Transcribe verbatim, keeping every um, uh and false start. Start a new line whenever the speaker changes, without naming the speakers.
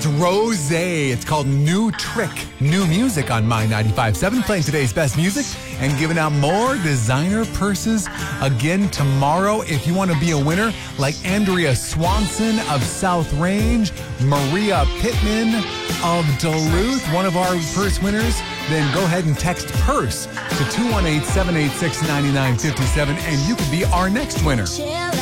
Rose. It's called New Trick. New music on My ninety-five point seven, playing today's best music and giving out more designer purses again tomorrow. If you want to be a winner like Andrea Swanson of South Range, Maria Pittman of Duluth, one of our purse winners, then go ahead and text PURSE to two one eight, seven eight six, nine nine five seven and you could be our next winner.